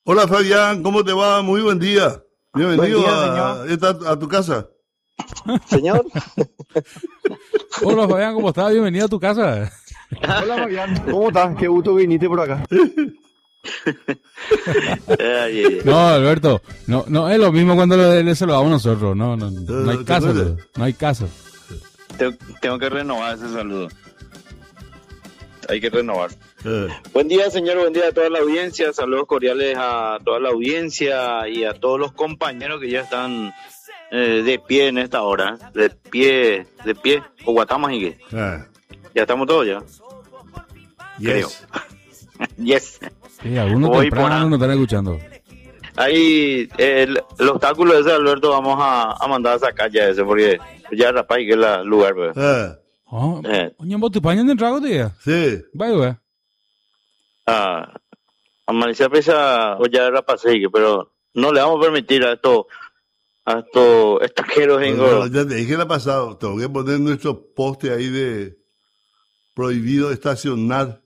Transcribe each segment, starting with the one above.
Hola Fabián, ¿cómo te va? Muy buen día. Buen Bienvenido día, señor. a tu casa. Señor. Hola Fabián, ¿cómo estás? Bienvenido a tu casa. Hola, Fabián. ¿Cómo estás? Qué gusto que viniste por acá. Ay, ay, No, Alberto, no es lo mismo cuando se lo damos nosotros. No hay ¿Te caso, acuerdas? no hay caso. tengo que renovar ese saludo. Hay que renovar. Eh, Buen día, señor. Buen día a toda la audiencia. Saludos cordiales a toda la audiencia y a todos los compañeros que ya están de pie en esta hora. De pie. O guatamas y qué. eh, Ya estamos todos ya. yes. Yes. Sí, algunos Voy por temprano ahí. nos están escuchando. Ahí el obstáculo ese, Alberto, vamos a mandar a sacar ya ese porque ya rapaz que es el lugar. Pues. Oh, Eh. oye, ¿vos te pañan de trago, tía? Sí. Vaya, güey. A Malicía Pesa o ya rapacé, pero no le vamos a permitir a estos extranjeros en Bueno, ya te dije la pasada, tengo que poner nuestro poste ahí de prohibido estacionar.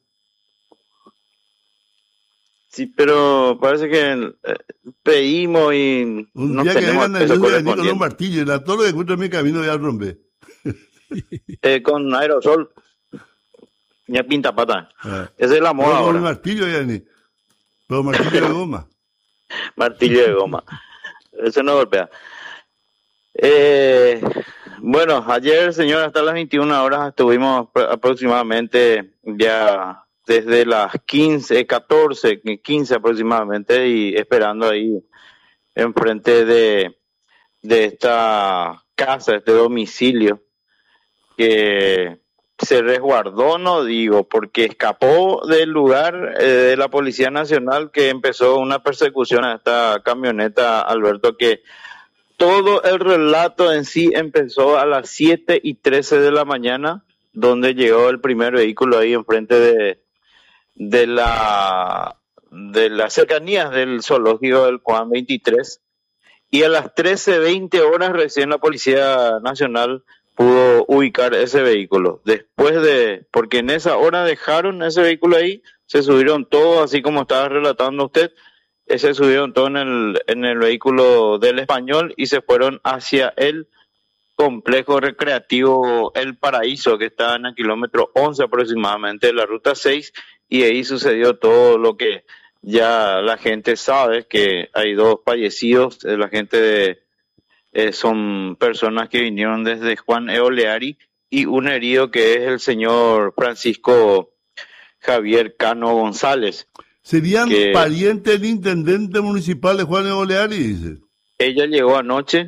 Sí, pero parece que pedimos y Un no día que tenemos vengan el peso ellos de venir con un correspondiente. martillo, y todo lo que encuentro en mi camino voy a romper. Con aerosol, ya pinta pata. Eh, Esa es la moda Pero con un ahora, martillo ya ni. Pero martillo de goma. martillo de goma. Eso no golpea. Eh, bueno, ayer, señor, hasta las 21 horas estuvimos aproximadamente ya desde las 15, 14, 15 aproximadamente y esperando ahí enfrente de esta casa, este domicilio que se resguardó, no digo, porque escapó del lugar de la Policía Nacional que empezó una persecución a esta camioneta, Alberto, que todo el relato en sí empezó a las 7:13 de la mañana, donde llegó el primer vehículo ahí enfrente de de las cercanías del zoológico del Juan 23, y a las 13:20 recién la Policía Nacional pudo ubicar ese vehículo. Porque en esa hora dejaron ese vehículo ahí, se subieron todos, así como estaba relatando usted, se subieron todos en el vehículo del Español y se fueron hacia el complejo recreativo El Paraíso, que está en el kilómetro 11 aproximadamente de la ruta 6, y ahí sucedió todo lo que ya la gente sabe, que hay dos fallecidos. La gente son personas que vinieron desde Juan Eoleari, y un herido que es el señor Francisco Javier Cano González, Serían que parientes del intendente municipal de Juan de Oleari, dice. ella llegó anoche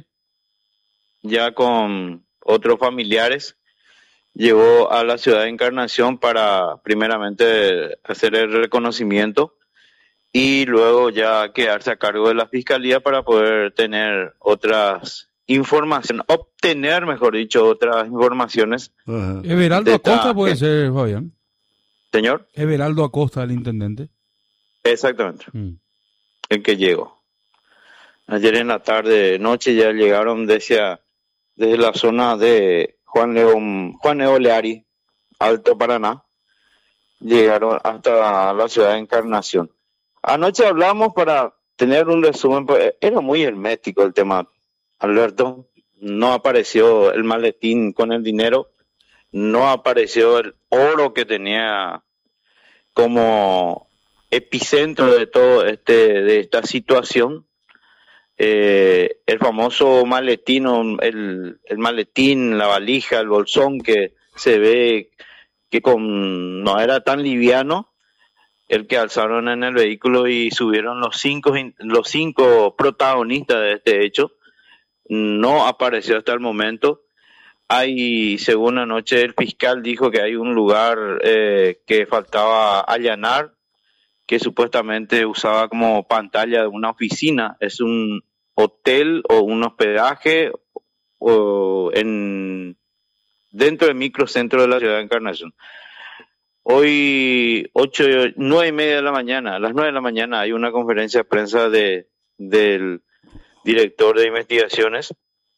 ya con otros familiares, llegó a la ciudad de Encarnación para primeramente hacer el reconocimiento y luego ya quedarse a cargo de la fiscalía para poder tener otras informaciones, obtener, mejor dicho, otras informaciones. Ajá. Everaldo De Acosta esta- puede ser, Fabián. Señor, Everaldo Acosta, el intendente. exactamente, Mm. el que llegó. Ayer en la tarde, noche, ya llegaron desde la zona de Juan Eoleari, Alto Paraná, llegaron hasta la ciudad de Encarnación. Anoche hablamos para tener un resumen, pues, era muy hermético el tema, Alberto. No apareció el maletín con el dinero, no apareció el oro que tenía como epicentro de todo de esta situación. El famoso maletín, el maletín, la valija, el bolsón que se ve que no era tan liviano, el que alzaron en el vehículo y subieron los cinco protagonistas de este hecho, no apareció hasta el momento. Según anoche, el fiscal dijo que hay un lugar que faltaba allanar, que supuestamente usaba como pantalla de una oficina. Es un hotel o un hospedaje dentro del microcentro de la ciudad de Encarnación. Hoy, 9:30 de la mañana, a las 9 de la mañana, hay una conferencia de prensa del director de investigaciones.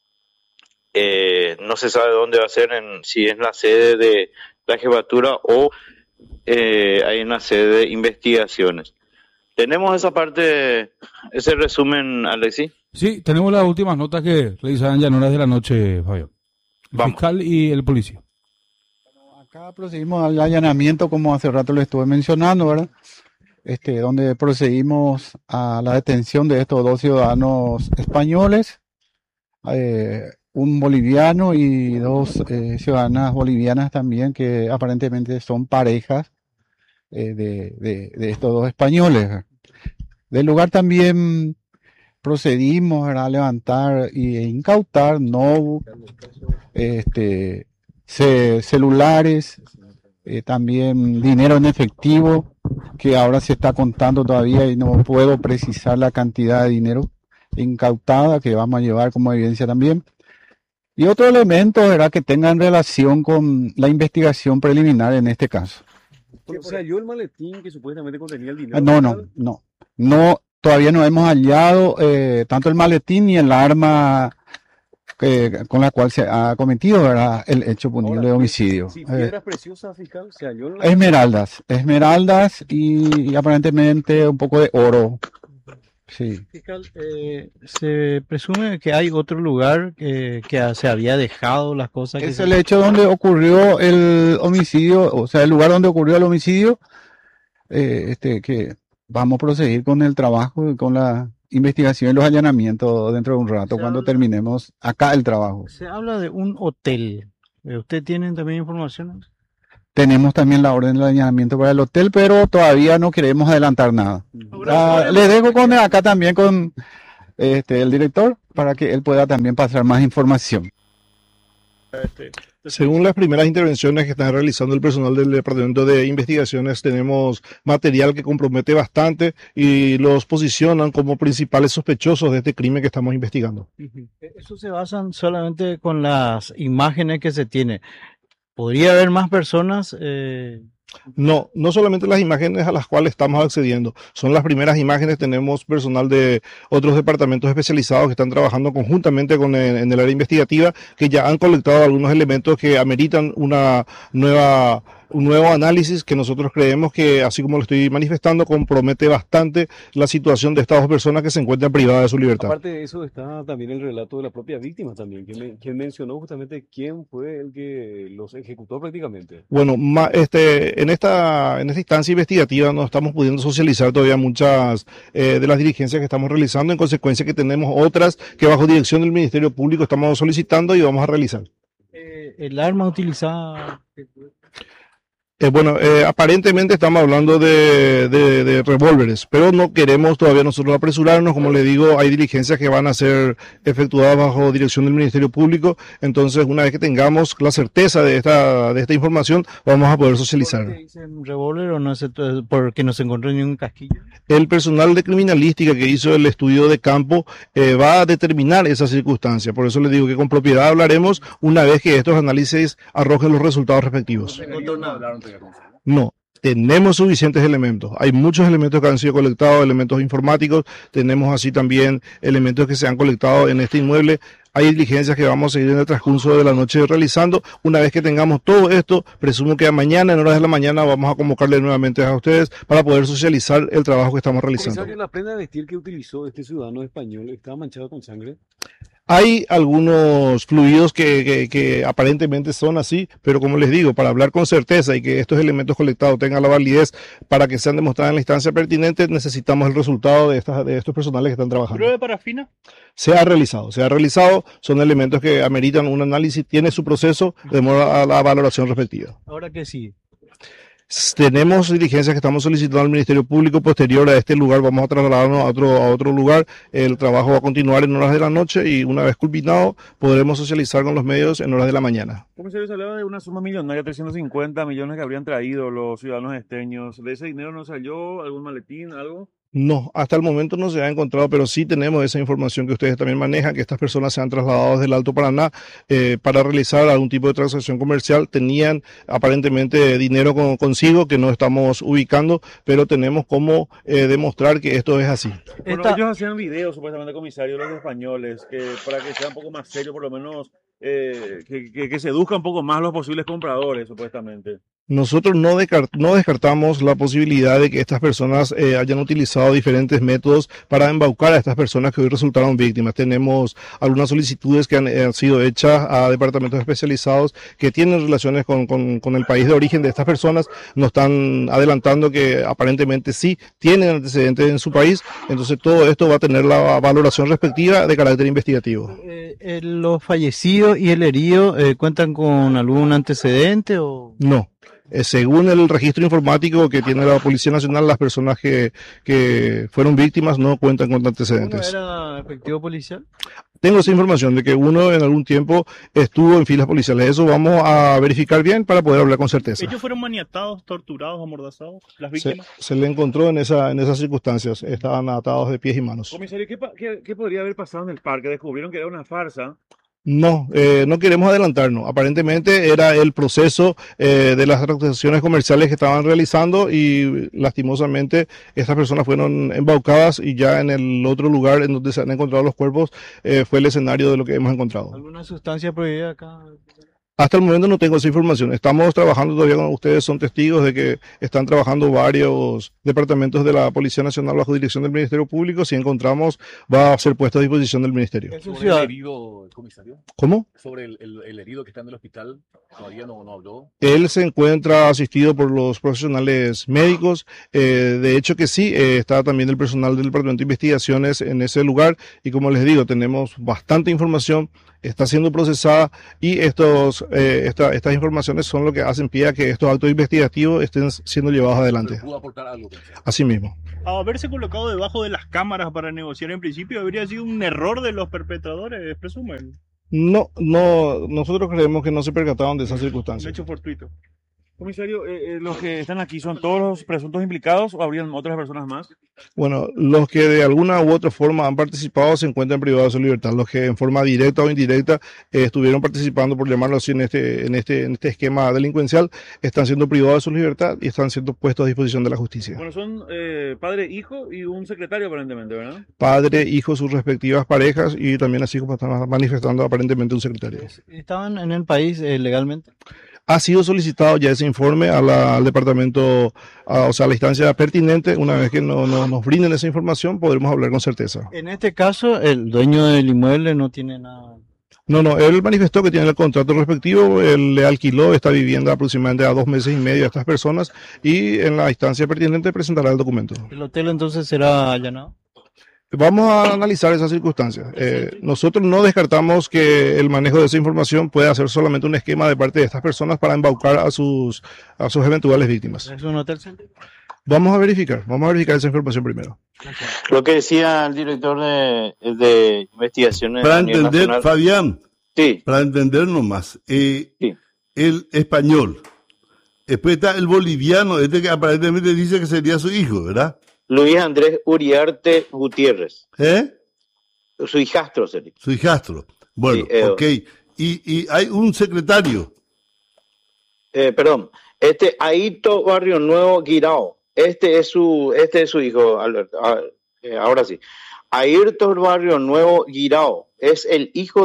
No se sabe dónde va a ser, si es la sede de la jefatura o hay una sede de investigaciones. Tenemos esa parte, ese resumen, Alexis. Sí, tenemos las últimas notas que realizaban ya en horas de la noche, Fabio. El Vamos. fiscal y el policía. Acá procedimos al allanamiento, como hace rato le estuve mencionando, ¿verdad? Donde procedimos a la detención de estos dos ciudadanos españoles, un boliviano y dos ciudadanas bolivianas también, que aparentemente son parejas de estos dos españoles. Del lugar también procedimos, ¿verdad?, a levantar e incautar notebook, celulares, también dinero en efectivo, que ahora se está contando todavía y no puedo precisar la cantidad de dinero incautada que vamos a llevar como evidencia también. Y otros elementos, ¿verdad?, que tengan relación con la investigación preliminar en este caso. O sea, yo el maletín que supuestamente contenía el dinero. No, todavía no hemos hallado tanto el maletín ni el arma con la cual se ha cometido, ¿verdad?, el hecho punible de homicidio. Si piedras preciosas, fiscal, se halló en la... Esmeraldas y aparentemente un poco de oro. Sí. Fiscal, se presume que hay otro lugar que se había dejado las cosas. Es el hecho donde ocurrió el homicidio, o sea, el lugar donde ocurrió el homicidio, que vamos a proseguir con el trabajo y con la investigación y los allanamientos dentro de un rato, cuando terminemos acá el trabajo. Se habla de un hotel. ¿Usted tiene también información? Tenemos también la orden de allanamiento para el hotel, pero todavía no queremos adelantar nada. Le dejo con acá también con el director para que él pueda también pasar más información. Según las primeras intervenciones que están realizando el personal del Departamento de Investigaciones, tenemos material que compromete bastante y los posicionan como principales sospechosos de este crimen que estamos investigando. Eso se basan solamente con las imágenes que se tiene. ¿Podría haber más personas? No solamente las imágenes a las cuales estamos accediendo, son las primeras imágenes. Tenemos personal de otros departamentos especializados que están trabajando conjuntamente en el área investigativa, que ya han colectado algunos elementos que ameritan un nuevo análisis que nosotros creemos que, así como lo estoy manifestando, compromete bastante la situación de estas dos personas que se encuentran privadas de su libertad. Aparte de eso está también el relato de la propia víctima también, quien mencionó justamente quién fue el que los ejecutó prácticamente. Bueno, en esta instancia investigativa no estamos pudiendo socializar todavía muchas de las diligencias que estamos realizando, en consecuencia que tenemos otras que bajo dirección del Ministerio Público estamos solicitando y vamos a realizar. El arma utilizada... Aparentemente estamos hablando de revólveres, pero no queremos todavía nosotros apresurarnos. Como le digo, hay diligencias que van a ser efectuadas bajo dirección del Ministerio Público. Entonces, una vez que tengamos la certeza de esta información, vamos a poder socializar. ¿Por qué dicen revólver o no es porque no se encontró ni un casquillo? El personal de criminalística que hizo el estudio de campo va a determinar esa circunstancia. Por eso le digo que con propiedad hablaremos una vez que estos análisis arrojen los resultados respectivos. No, tenemos suficientes elementos. Hay muchos elementos que han sido colectados, elementos informáticos. Tenemos así también elementos que se han colectado en este inmueble. Hay diligencias que vamos a seguir en el transcurso de la noche realizando. Una vez que tengamos todo esto, presumo que mañana, en horas de la mañana, vamos a convocarle nuevamente a ustedes para poder socializar el trabajo que estamos realizando. ¿Comisario, la prenda de vestir que utilizó este ciudadano español estaba manchada con sangre? Hay algunos fluidos que aparentemente son así, pero como les digo, para hablar con certeza y que estos elementos colectados tengan la validez para que sean demostrados en la instancia pertinente, necesitamos el resultado de estos personales que están trabajando. ¿Prueba de parafina? Se ha realizado, son elementos que ameritan un análisis, tiene su proceso, de modo a la valoración respectiva. ¿Ahora qué sigue? Tenemos diligencias que estamos solicitando al Ministerio Público. Posterior a este lugar vamos a trasladarnos a otro lugar. El trabajo va a continuar en horas de la noche y una vez culminado podremos socializar con los medios en horas de la mañana. Comisario, se hablaba de una suma millonaria, 350 millones que habrían traído los ciudadanos esteños. ¿De ese dinero no salió algún maletín, algo? No, hasta el momento no se ha encontrado, pero sí tenemos esa información que ustedes también manejan, que estas personas se han trasladado desde el Alto Paraná para realizar algún tipo de transacción comercial. Tenían aparentemente dinero consigo que no estamos ubicando, pero tenemos cómo demostrar que esto es así. Bueno, ellos hacían videos, supuestamente, comisario, los españoles, para que sea un poco más serio, por lo menos, que seduzca un poco más a los posibles compradores, supuestamente. Nosotros no descartamos la posibilidad de que estas personas hayan utilizado diferentes métodos para embaucar a estas personas que hoy resultaron víctimas. Tenemos algunas solicitudes que han sido hechas a departamentos especializados que tienen relaciones con el país de origen de estas personas. Nos están adelantando que aparentemente sí tienen antecedentes en su país. Entonces todo esto va a tener la valoración respectiva de carácter investigativo. ¿Los fallecidos y el herido cuentan con algún antecedente o...? No. Según el registro informático que tiene la Policía Nacional, las personas que fueron víctimas no cuentan con antecedentes. ¿Uno era efectivo policial? Tengo esa información de que uno en algún tiempo estuvo en filas policiales. Eso vamos a verificar bien para poder hablar con certeza. ¿Ellos fueron maniatados, torturados, amordazados, las víctimas? Se le encontró en esas circunstancias. Estaban atados de pies y manos. Comisario, ¿qué podría haber pasado en el parque? Descubrieron que era una farsa. No, no queremos adelantarnos. Aparentemente era el proceso de las transacciones comerciales que estaban realizando y lastimosamente estas personas fueron embaucadas y ya en el otro lugar en donde se han encontrado los cuerpos fue el escenario de lo que hemos encontrado. ¿Alguna sustancia prohibida acá? Hasta el momento no tengo esa información. Estamos trabajando todavía con ustedes, son testigos de que están trabajando varios departamentos de la Policía Nacional bajo dirección del Ministerio Público. Si encontramos, va a ser puesto a disposición del Ministerio. ¿Sobre el herido, comisario? ¿Cómo? ¿Sobre el herido que está en el hospital? Todavía no habló. Él se encuentra asistido por los profesionales médicos. De hecho que sí, está también el personal del Departamento de Investigaciones en ese lugar. Y como les digo, tenemos bastante información. Está siendo procesada y estas informaciones son lo que hacen pie a que estos actos investigativos estén siendo llevados adelante. ¿Pudo aportar algo? Así mismo. Haberse colocado debajo de las cámaras para negociar en principio habría sido un error de los perpetradores, presumen. No, nosotros creemos que no se percataron de esas circunstancias. Un hecho fortuito. Comisario, ¿los que están aquí son todos los presuntos implicados o habrían otras personas más? Bueno, los que de alguna u otra forma han participado se encuentran privados de su libertad. Los que en forma directa o indirecta estuvieron participando, por llamarlo así, en este esquema delincuencial, están siendo privados de su libertad y están siendo puestos a disposición de la justicia. Bueno, son padre, hijo y un secretario aparentemente, ¿verdad? Padre, hijo, sus respectivas parejas y también así como están manifestando aparentemente un secretario. ¿Estaban en el país legalmente? Ha sido solicitado ya ese informe al departamento, o sea, a la instancia pertinente. Una vez que nos brinden esa información, podremos hablar con certeza. En este caso, el dueño del inmueble no tiene nada. No, él manifestó que tiene el contrato respectivo, él le alquiló esta vivienda aproximadamente a 2 meses y medio a estas personas y en la instancia pertinente presentará el documento. ¿El hotel entonces será allanado? Vamos a analizar esas circunstancias. Nosotros no descartamos que el manejo de esa información pueda ser solamente un esquema de parte de estas personas para embaucar a sus eventuales víctimas. ¿Es un hotel centro? Vamos a verificar esa información primero. Lo que decía el director de investigaciones. Para a nivel entender, nacional. Fabián, Sí. para entender nomás, Sí. el español, después está el boliviano, que aparentemente dice que sería su hijo, ¿verdad? Luis Andrés Uriarte Gutiérrez. Su hijastro sería. Su hijastro. Bueno, Sí, ok. Y hay un secretario. Perdón. Aito Barrio Nuevo Guirao. Este es su hijo, Alberto. Ahora sí. Ayrton Barrio Nuevo Guirao es el hijo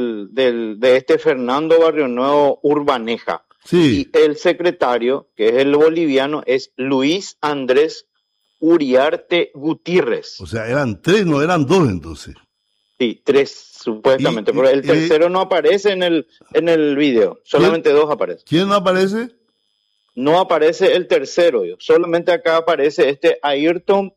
de Fernando Barrio Nuevo Urbaneja. Sí. Y el secretario, que es el boliviano, es Luis Andrés Uriarte Gutiérrez. O sea, eran 3, no eran 2 entonces. Sí, 3 supuestamente, pero el tercero no aparece en el video, solamente 2 aparecen. ¿Quién no aparece? No aparece el tercero, solamente acá aparece Ayrton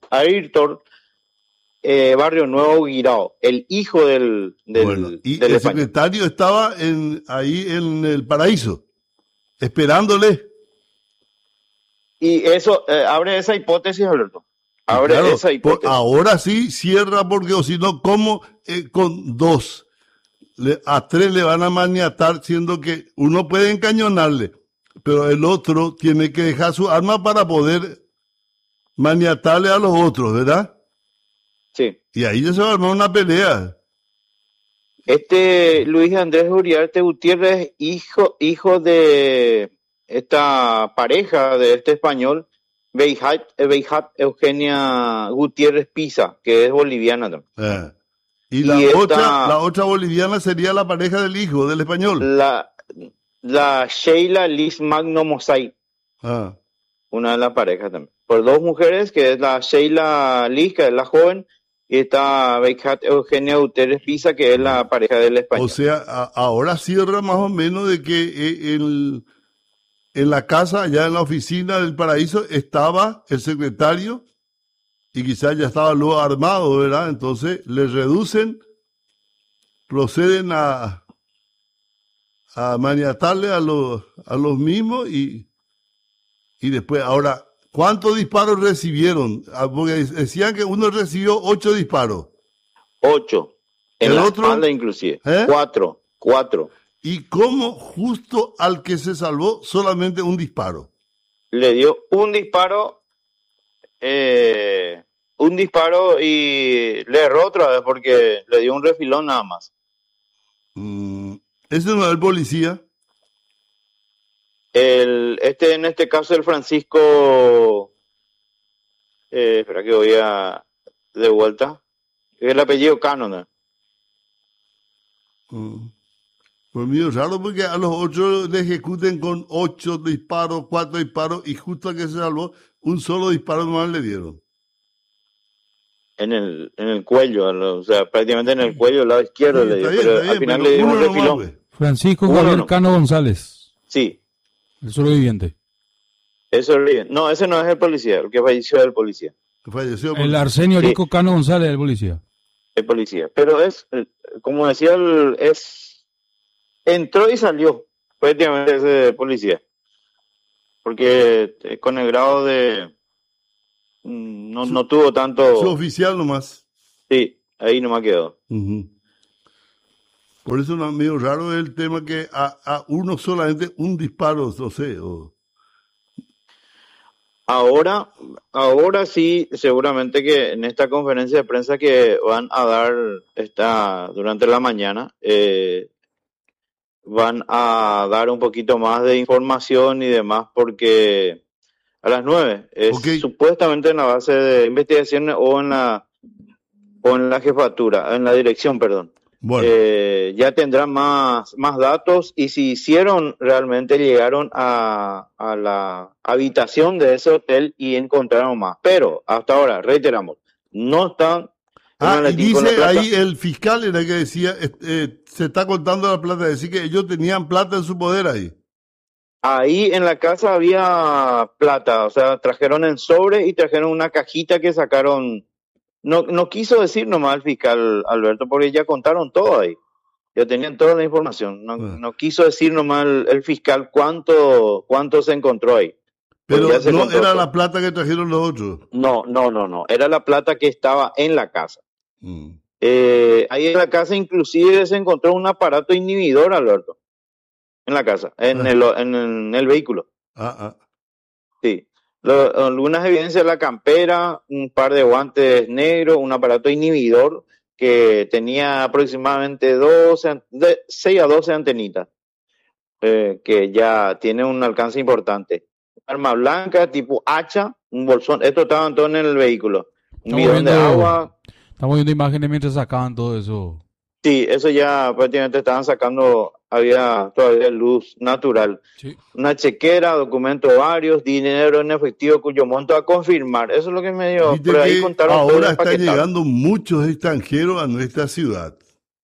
Barrio Nuevo Guirao, el hijo del Y del el español. secretario estaba ahí en el paraíso, esperándole. Y eso abre esa hipótesis, Alberto. Abre Claro, esa hipótesis. ahora sí cierra, porque o si no, ¿cómo con 2? A 3 le van a maniatar, siendo que uno puede encañonarle, pero el otro tiene que dejar su arma para poder maniatarle a los otros, ¿verdad? Sí. Y ahí ya se va a armar una pelea. Luis Andrés Uriarte Gutiérrez, hijo de esta pareja de este español, Beihat Eugenia Gutiérrez Pisa, que es boliviana también. Y la otra boliviana sería la pareja del hijo del español. La Sheila Liz Magno Mosay. Ah, una de las parejas también. Por dos mujeres, que es la Sheila Liz, que es la joven, y está Beijat Eugenia Guterres Pisa, que es la pareja del o español. sea, ahora cierra más o menos de que en la casa, allá en la oficina del Paraíso, estaba el secretario y quizás ya estaba luego armado, ¿verdad? Entonces le reducen, proceden a maniatarle a los mismos y después, ahora, ¿cuántos disparos recibieron? Porque decían que uno recibió 8 disparos. 8. En ¿El la otro? espalda inclusive. ¿Eh? 4. ¿Y cómo justo al que se salvó solamente un disparo? Le dio un disparo y le erró otra vez porque le dio un refilón nada más. ¿Ese no es el policía? En este caso el Francisco, espera que voy de vuelta, el apellido Cano, ¿no? Pues mío, raro porque a los 8 le ejecuten con 8 disparos, 4 disparos y justo al que se salvó, un solo disparo más le dieron. En el cuello, o sea, prácticamente en el cuello, al lado izquierdo Sí, le dio, está bien, pero está bien, al final pero le dio uno un nomás, refilón. pues. Francisco Uno Javier no. Cano González, Sí, el sobreviviente. eso es bien. No, ese no es el policía, el que falleció es el policía. Falleció. El Arsenio Sí. Rico Cano González, el policía. El policía. Pero como decía, entró y salió prácticamente ese policía. Porque con el grado de... no tuvo Su tanto... oficial nomás. Sí, ahí nomás quedó. Ujú. Por eso no, medio raro es el tema que a uno solamente un disparo, no sé. Ahora sí, seguramente que en esta conferencia de prensa que van a dar durante la mañana, van a dar un poquito más de información y demás, porque a las 9 es Ok. supuestamente en la base de investigaciones o en la jefatura, en la dirección, perdón. Bueno, Ya tendrán más datos y si realmente llegaron a la habitación de ese hotel y encontraron más. Pero hasta ahora, reiteramos, no están el y maletín con la dice plata. ahí el fiscal era que decía, se está contando la plata, decir que ellos tenían plata en su poder ahí. Ahí en la casa había plata, o sea, trajeron el sobre y trajeron una cajita que sacaron. No quiso decir nomás el fiscal Alberto, porque ya contaron todo ahí. Ya tenían toda la información. No quiso decir nomás el fiscal cuánto se encontró ahí. Pero Porque ya se no contó era todo. la plata que trajeron los otros. No. Era la plata que estaba en la casa. Ahí en la casa inclusive se encontró un aparato inhibidor, Alberto. En la casa, en el vehículo. Sí. Algunas evidencias de la campera, un par de guantes negros, un aparato inhibidor que tenía aproximadamente 6 a 12 antenitas, que ya tiene un alcance importante. Arma blanca, tipo hacha, un bolsón, esto estaban todo en el vehículo. Un bidón de agua. Estamos viendo imágenes mientras sacaban todo eso. Sí, eso ya prácticamente estaban sacando, había todavía luz natural. Sí. Una chequera, documentos varios, dinero en efectivo cuyo monto a confirmar. Eso es lo que me dio. Viste Pero ahí que contaron todo ahora están empaquetado. llegando muchos extranjeros a nuestra ciudad.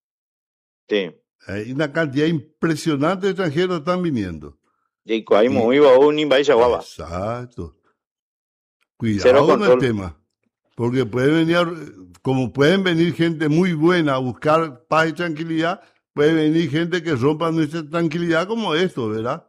Sí. Hay una cantidad impresionante de extranjeros que están viniendo. Y hay muy baúl, y guava. Exacto. Cero Cuidado con el control. tema. Porque como pueden venir gente muy buena a buscar paz y tranquilidad, puede venir gente que rompa nuestra tranquilidad como esto, ¿verdad?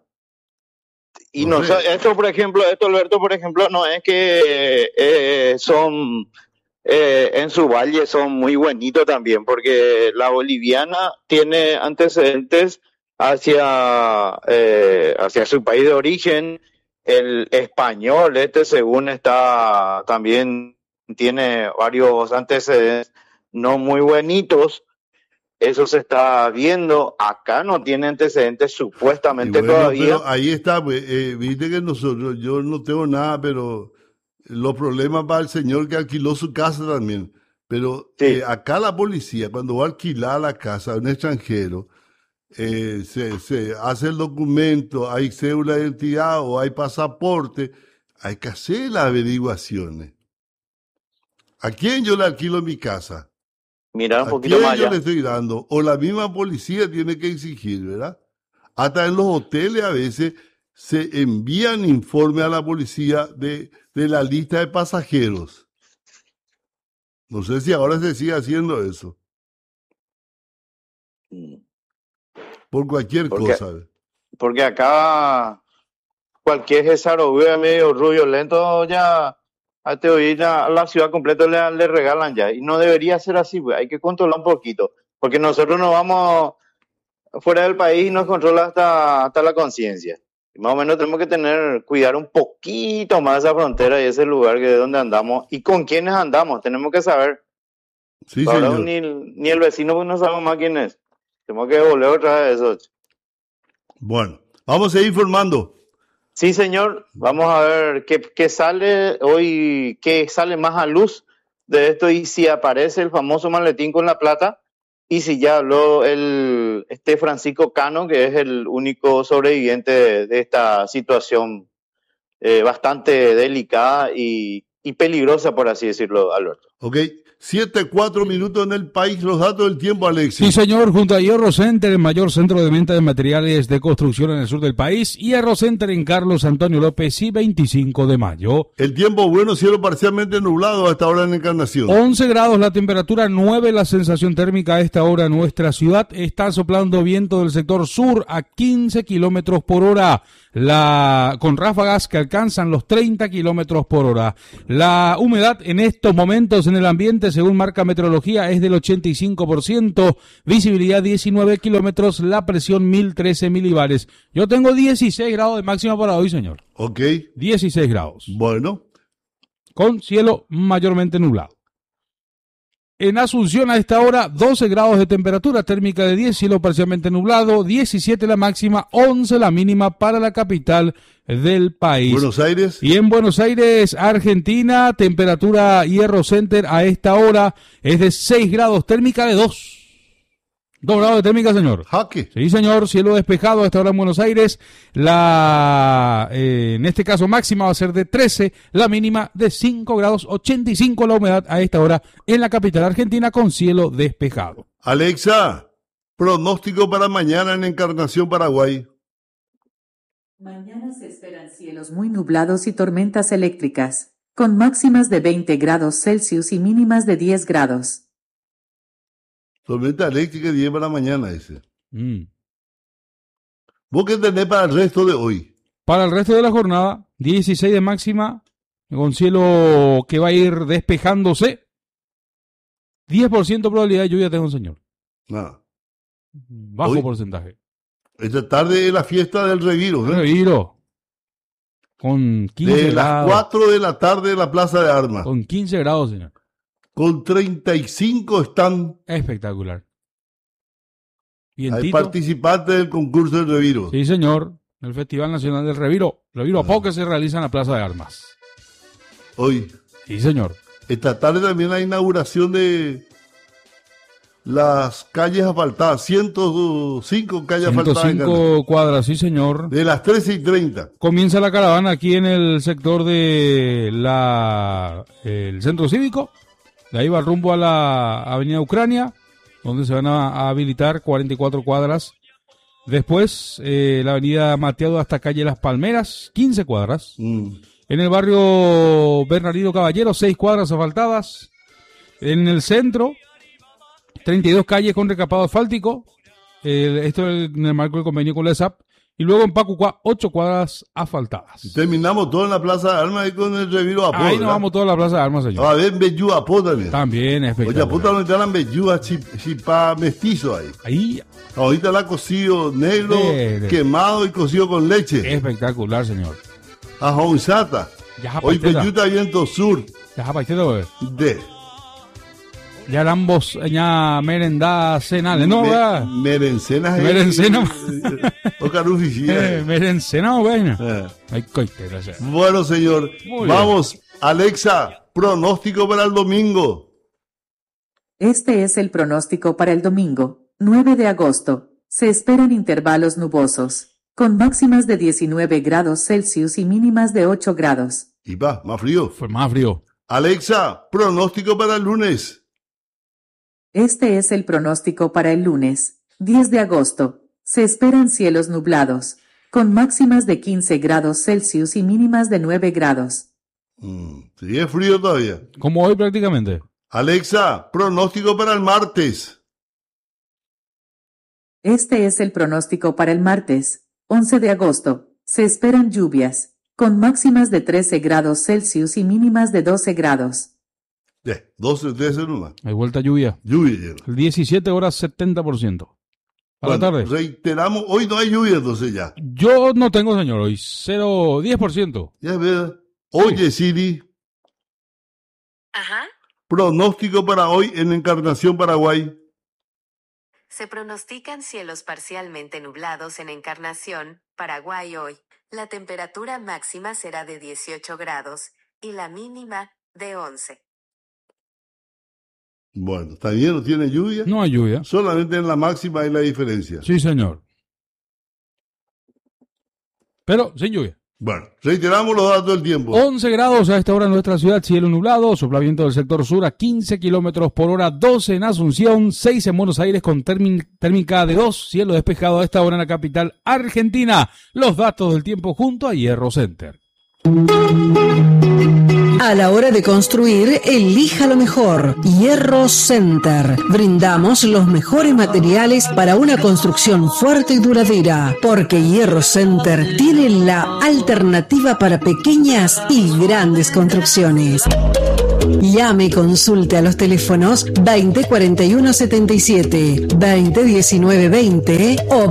Y No sé. esto, por ejemplo, Alberto, por ejemplo, no es que son en su valle son muy buenitos también, porque la boliviana tiene antecedentes hacia su país de origen. El español, según está, también tiene varios antecedentes no muy buenitos. Eso se está viendo. Acá no tiene antecedentes Y supuestamente bueno, todavía. pero ahí está, pues, viste que yo no tengo nada, pero los problemas para el señor que alquiló su casa también. Pero Sí. acá la policía, cuando va a alquilar la casa a un extranjero, se hace el documento, hay cédula de identidad o hay pasaporte, hay que hacer las averiguaciones. ¿A quién yo le alquilo mi casa? Mira un ¿A poquito quién más yo allá. le estoy dando? O la misma policía tiene que exigir, ¿verdad? Hasta en los hoteles a veces se envían informes a la policía de la lista de pasajeros. No sé si ahora se sigue haciendo eso. Por cualquier Porque, cosa. porque acá cualquier gesarobio medio rubio lento ya a la ciudad completa le regalan ya. Y no debería ser así, pues. Hay que controlar un poquito. Porque nosotros nos vamos fuera del país y nos controla hasta la conciencia. Y más o menos tenemos que cuidar un poquito más esa frontera y ese lugar que es donde andamos y con quiénes andamos. Tenemos que saber. Sí, Ahora señor. ni el vecino pues no sabemos más quién es. Tenemos que volver otra vez eso. Bueno, vamos a ir informando. Sí, señor. Vamos a ver qué sale hoy, qué sale más a luz de esto y si aparece el famoso maletín con la plata y si ya habló este Francisco Cano, que es el único sobreviviente de esta situación bastante delicada y peligrosa, por así decirlo, Alberto. Ok, 7:04 en el país, los datos del tiempo, Alexis. Sí, señor, junto a Hierro Center, el mayor centro de venta de materiales de construcción en el sur del país, Hierro Center en Carlos Antonio López y 25 de mayo. El tiempo bueno, cielo parcialmente nublado a esta hora en Encarnación. 11 grados la temperatura, 9 la sensación térmica a esta hora en nuestra ciudad. Está soplando viento del sector sur a 15 kilómetros por hora. Con ráfagas que alcanzan los 30 kilómetros por hora. La humedad en estos momentos en el ambiente, según marca meteorología, es del 85%, visibilidad 19 kilómetros, la presión 1013 milibares. Yo tengo 16 grados de máxima para hoy, señor. Ok. 16 grados. Bueno. Con cielo mayormente nublado. En Asunción a esta hora, 12 grados de temperatura térmica de 10, cielo parcialmente nublado, 17 la máxima, 11 la mínima para la capital del país. Buenos Aires. Y en Buenos Aires, Argentina, temperatura Hierro Center a esta hora es de 6 grados, térmica de 2. 2 grados de térmica, señor. Jaque. Sí, señor, cielo despejado a esta hora en Buenos Aires. En este caso máxima va a ser de 13, la mínima de 5 grados, 85 la humedad a esta hora en la capital argentina con cielo despejado. Alexa, pronóstico para mañana en Encarnación, Paraguay. Mañana se esperan cielos muy nublados y tormentas eléctricas, con máximas de 20 grados Celsius y mínimas de 10 grados. Tormenta eléctrica 10 para mañana ese. ¿Vos qué tenés para el resto de hoy? Para el resto de la jornada, 16 de máxima, con cielo que va a ir despejándose. 10% probabilidad de lluvia tengo, señor. Nada. Bajo Hoy, porcentaje. Esta tarde es la fiesta del Reviro. ¿Eh? Reviro. Con 15 de grados. las 4 de la tarde en la Plaza de Armas. Con 15 grados, señor. Con 35 están. Espectacular. Hay participantes del concurso del Reviro. Sí, señor. El Festival Nacional del Reviro. Reviro a poco se realiza en la Plaza de Armas. Hoy. Sí, señor. Esta tarde también la inauguración de las calles asfaltadas. 105 calles asfaltadas. 105 cuadras, sí, señor. De las 13:30. Comienza la caravana aquí en el sector de el centro cívico. De ahí va rumbo a la avenida Ucrania, donde se van a habilitar 44 cuadras. Después, la avenida Mateado hasta calle Las Palmeras, 15 cuadras. En el barrio Bernardino Caballero, 6 cuadras asfaltadas. En el centro, 32 calles con recapado asfáltico. Esto en el marco del convenio con la ESAP. Y luego en Pacucua, 8 cuadras asfaltadas. Terminamos todo en la Plaza de Armas y con el Reviro Apó. Ahí nos vamos toda la Plaza de Armas, señor. A ver, Bellú Apó también. También, espectacular. Oye, puta, no te dan Bellú a chipá mestizo ahí. Ahí. Ahorita la cocido negro, quemado y cocido con leche. Espectacular, señor. Ajonzata. Hoy Bellú está viento sur. Ya, japaiteta, bebé. De. Ya ambos, ya merendadas, cenales, ¿no? Merencenas. Merencena. O caruficía. Merencena, bueno. Ay, coitera. Bueno, señor. Vamos, Alexa, pronóstico para el domingo. Este es el pronóstico para el domingo, 9 de agosto. Se esperan intervalos nubosos, con máximas de 19 grados Celsius y mínimas de 8 grados. Y va, más frío. Fue más frío. Alexa, pronóstico para el lunes. Este es el pronóstico para el lunes, 10 de agosto. Se esperan cielos nublados, con máximas de 15 grados Celsius y mínimas de 9 grados. Sí, es frío todavía. Como hoy prácticamente. Alexa, pronóstico para el martes. Este es el pronóstico para el martes, 11 de agosto. Se esperan lluvias, con máximas de 13 grados Celsius y mínimas de 12 grados. 12, 13 nomás. Hay vuelta a lluvia. Lluvia. 17 horas 70%. A la tarde. Reiteramos, hoy no hay lluvia entonces ya. Yo no tengo, señor, hoy 10%. Ya ves. Oye, Siri. Ajá. Pronóstico para hoy en Encarnación, Paraguay. Se pronostican cielos parcialmente nublados en Encarnación, Paraguay hoy. La temperatura máxima será de 18 grados y la mínima de 11. Bueno, ¿está bien? ¿No tiene lluvia? No hay lluvia. Solamente en la máxima hay la diferencia. Sí, señor. Pero sin lluvia. Bueno, reiteramos los datos del tiempo. 11 grados a esta hora en nuestra ciudad, cielo nublado, sopla viento del sector sur a 15 kilómetros por hora, 12 en Asunción, 6 en Buenos Aires con térmica de 2, cielo despejado a esta hora en la capital argentina. Los datos del tiempo junto a Hierro Center. A la hora de construir, elija lo mejor. Hierro Center. Brindamos los mejores materiales para una construcción fuerte y duradera, porque Hierro Center tiene la alternativa para pequeñas y grandes construcciones. Llame y consulte a los teléfonos 2041-77, 2019-20 o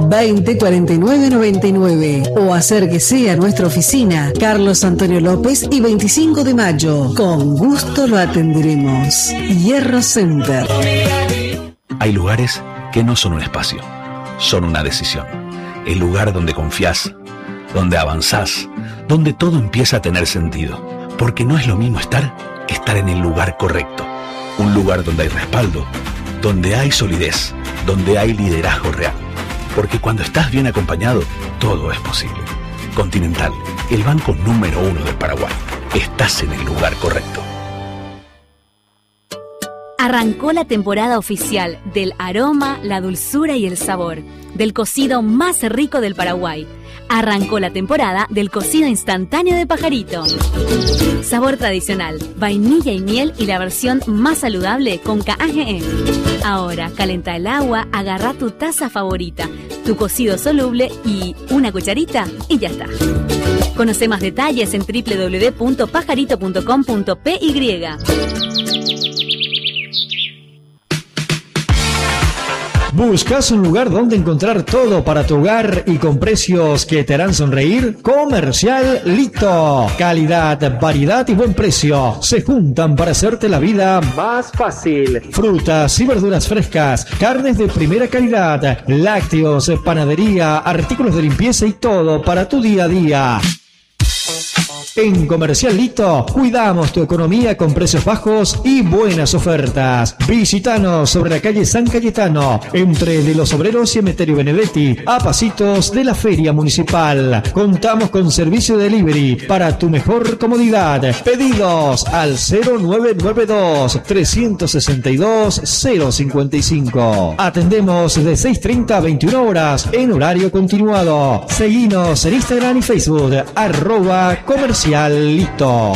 2049-99 o acérquese a nuestra oficina Carlos Antonio López y 25 de mayo. Con gusto lo atenderemos. Hierro Center. Hay lugares que no son un espacio, son una decisión. El lugar donde confías, donde avanzás, donde todo empieza a tener sentido. Porque no es lo mismo estar en el lugar correcto. Un lugar donde hay respaldo, donde hay solidez, donde hay liderazgo real. Porque cuando estás bien acompañado, todo es posible. Continental, el banco número 1 del Paraguay. Estás en el lugar correcto. Arrancó la temporada oficial del aroma, la dulzura y el sabor del cocido más rico del Paraguay. Arrancó la temporada del cocido instantáneo de Pajarito. Sabor tradicional, vainilla y miel y la versión más saludable con KAGE. Ahora, calenta el agua, agarra tu taza favorita, tu cocido soluble y una cucharita y ya está. Conoce más detalles en www.pajarito.com.py. ¿Buscas un lugar donde encontrar todo para tu hogar y con precios que te harán sonreír? Comercial Lito. Calidad, variedad y buen precio se juntan para hacerte la vida más fácil. Frutas y verduras frescas, carnes de primera calidad, lácteos, panadería, artículos de limpieza y todo para tu día a día. En Comercial Lito cuidamos tu economía con precios bajos y buenas ofertas. Visítanos sobre la calle San Cayetano, entre de los Obreros y Emeterio Benedetti, a pasitos de la Feria Municipal. Contamos con servicio de delivery para tu mejor comodidad. Pedidos al 0992-362-055. Atendemos de 6:30 a 21 horas en horario continuado. Seguinos en Instagram y Facebook, @Comercial Lito.